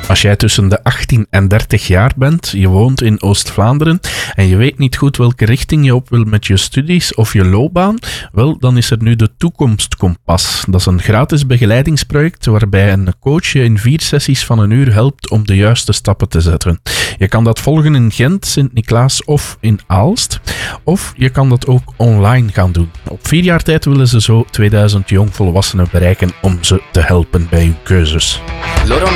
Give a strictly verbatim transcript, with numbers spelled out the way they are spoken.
Als jij tussen de achttien en dertig jaar bent, je woont in Oost-Vlaanderen en je weet niet goed welke richting je op wil met je studies of je loopbaan, wel, dan is er nu de Toekomstkompas. Dat is een gratis begeleidingsproject waarbij een coach je in vier sessies van een uur helpt om de juiste stappen te zetten. Je kan dat volgen in Gent, Sint-Niklaas of in Aalst. Of je kan dat ook online gaan doen. Op vier jaar tijd willen ze zo tweeduizend jongvolwassenen bereiken om ze te helpen bij hun keuzes. Loro